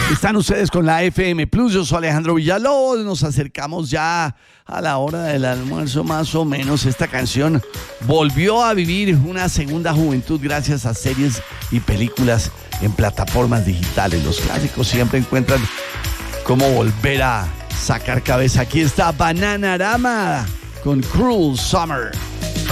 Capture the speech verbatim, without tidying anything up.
Están ustedes con la F M Plus, yo soy Alejandro Villalobos, nos acercamos ya a la hora del almuerzo más o menos. Esta canción volvió a vivir una segunda juventud gracias a series y películas en plataformas digitales. Los clásicos siempre encuentran cómo volver a sacar cabeza. Aquí está Bananarama con Cruel Summer.